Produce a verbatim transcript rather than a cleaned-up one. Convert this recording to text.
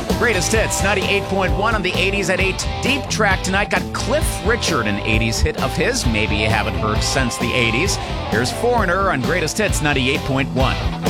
Greatest Hits, ninety-eight point one on the eighties at eight. Deep Track tonight got Cliff Richard, an eighties hit of his. Maybe you haven't heard since the eighties. Here's Foreigner on Greatest Hits, ninety-eight point one.